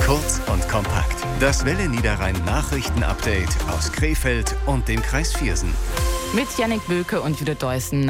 Kurz und kompakt. Das Welle Niederrhein Nachrichten-Update aus Krefeld und dem Kreis Viersen. Mit Jannik Böke und Judith Deussen.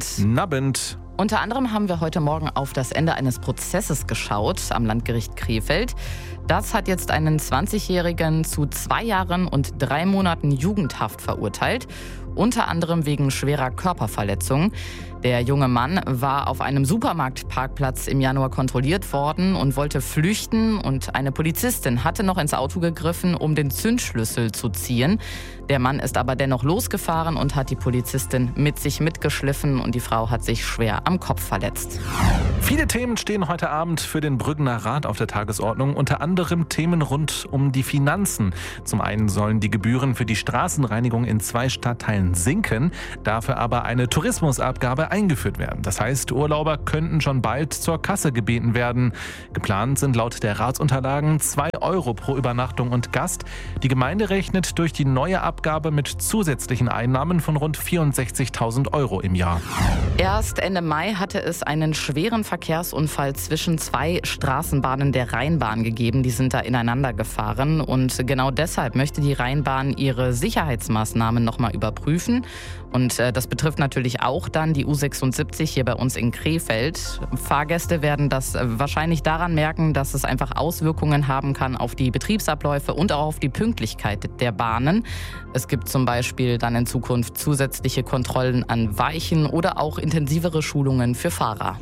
Nabend. Unter anderem haben wir heute Morgen auf das Ende eines Prozesses geschaut am Landgericht Krefeld. Das hat jetzt einen 20-Jährigen zu 2 Jahren und 3 Monaten Jugendhaft verurteilt. Unter anderem wegen schwerer Körperverletzung. Der junge Mann war auf einem Supermarktparkplatz im Januar kontrolliert worden und wollte flüchten. Und eine Polizistin hatte noch ins Auto gegriffen, um den Zündschlüssel zu ziehen. Der Mann ist aber dennoch losgefahren und hat die Polizistin mit sich mitgeschliffen. Und die Frau hat sich schwer am Kopf verletzt. Viele Themen stehen heute Abend für den Brüggener Rat auf der Tagesordnung. Unter anderem Themen rund um die Finanzen. Zum einen sollen die Gebühren für die Straßenreinigung in 2 Stadtteilen sinken, dafür aber eine Tourismusabgabe eingeführt werden. Das heißt, Urlauber könnten schon bald zur Kasse gebeten werden. Geplant sind laut der Ratsunterlagen 2 Euro pro Übernachtung und Gast. Die Gemeinde rechnet durch die neue Abgabe mit zusätzlichen Einnahmen von rund 64.000 Euro im Jahr. Erst Ende Mai hatte es einen schweren Verkehrsunfall zwischen 2 Straßenbahnen der Rheinbahn gegeben. Die sind da ineinander gefahren und genau deshalb möchte die Rheinbahn ihre Sicherheitsmaßnahmen nochmal überprüfen. Und das betrifft natürlich auch dann die U76 hier bei uns in Krefeld. Fahrgäste werden das wahrscheinlich daran merken, dass es einfach Auswirkungen haben kann auf die Betriebsabläufe und auch auf die Pünktlichkeit der Bahnen. Es gibt zum Beispiel dann in Zukunft zusätzliche Kontrollen an Weichen oder auch intensivere Schulungen für Fahrer.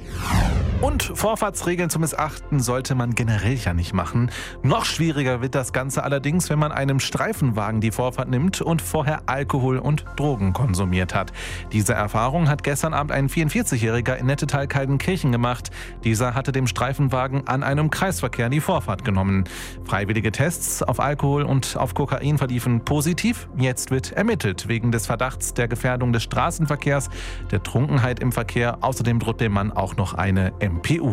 Und Vorfahrtsregeln zu missachten sollte man generell ja nicht machen. Noch schwieriger wird das Ganze allerdings, wenn man einem Streifenwagen die Vorfahrt nimmt und vorher Alkohol und Drogen konsumiert hat. Diese Erfahrung hat gestern Abend ein 44-Jähriger in Nettetal-Kaldenkirchen gemacht. Dieser hatte dem Streifenwagen an einem Kreisverkehr die Vorfahrt genommen. Freiwillige Tests auf Alkohol und auf Kokain verliefen positiv. Jetzt wird ermittelt wegen des Verdachts der Gefährdung des Straßenverkehrs, der Trunkenheit im Verkehr. Außerdem droht dem Mann auch noch eine MPU.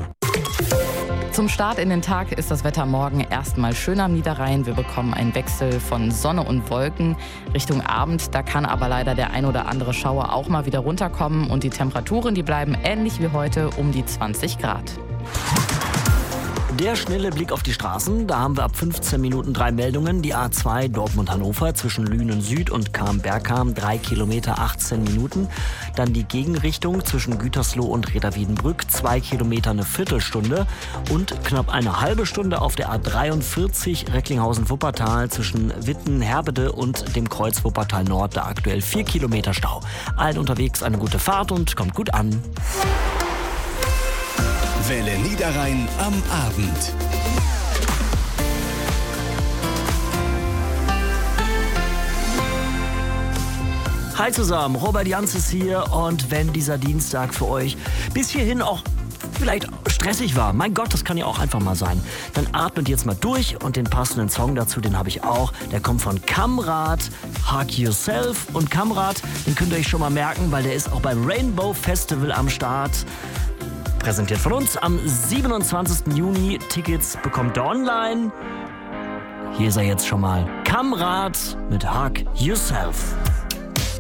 Zum Start in den Tag ist das Wetter morgen erstmal schön am Niederrhein. Wir bekommen einen Wechsel von Sonne und Wolken. Richtung Abend, da kann aber leider der ein oder andere Schauer auch mal wieder runterkommen. Und die Temperaturen, die bleiben ähnlich wie heute um die 20 Grad. Der schnelle Blick auf die Straßen. Da haben wir ab 15 Minuten 3 Meldungen. Die A2 Dortmund-Hannover zwischen Lünen Süd und Kam-Bergkam 3 Kilometer 18 Minuten. Dann die Gegenrichtung zwischen Gütersloh und Reda-Wiedenbrück 2 Kilometer eine Viertelstunde. Und knapp eine halbe Stunde auf der A43 Recklinghausen-Wuppertal zwischen Witten-Herbede und dem Kreuz Wuppertal Nord. Da aktuell 4 Kilometer Stau. Allen unterwegs eine gute Fahrt und kommt gut an. Welle Niederrhein am Abend. Hi zusammen, Robert Janz ist hier und wenn dieser Dienstag für euch bis hierhin auch vielleicht stressig war, mein Gott, das kann ja auch einfach mal sein, dann atmet jetzt mal durch und den passenden Song dazu, den habe ich auch. Der kommt von Kamrat, Hug Yourself, und Kamrat, den könnt ihr euch schon mal merken, weil der ist auch beim Rainbow Festival am Start. Präsentiert von uns am 27. Juni. Tickets bekommt ihr online. Hier ist er jetzt schon mal. Kamrat mit Hug Yourself.